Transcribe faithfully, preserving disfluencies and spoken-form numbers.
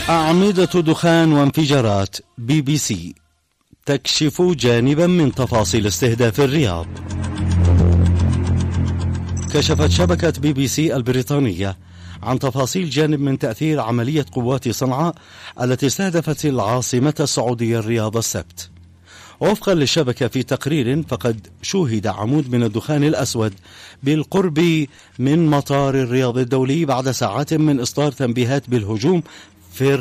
أعمدة دخان وانفجارات. بي بي سي تكشف جانبا من تفاصيل استهداف الرياض. كشفت شبكة بي بي سي البريطانية عن تفاصيل جانب من تأثير عملية قوات صنعاء التي استهدفت العاصمة السعودية الرياض السبت. وفقا للشبكة في تقرير، فقد شوهد عمود من الدخان الأسود بالقرب من مطار الرياض الدولي بعد ساعات من إصدار تنبيهات بالهجوم في